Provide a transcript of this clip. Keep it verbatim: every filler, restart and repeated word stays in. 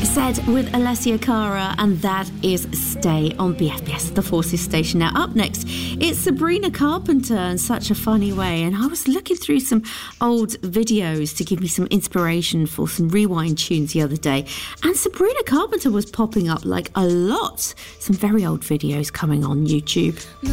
Said with Alessia Cara, and that is Stay on B F B S, the Forces station. Now, up next, it's Sabrina Carpenter in Such a Funny Way. And I was looking through some old videos to give me some inspiration for some rewind tunes the other day. And Sabrina Carpenter was popping up like a lot. Some very old videos coming on YouTube.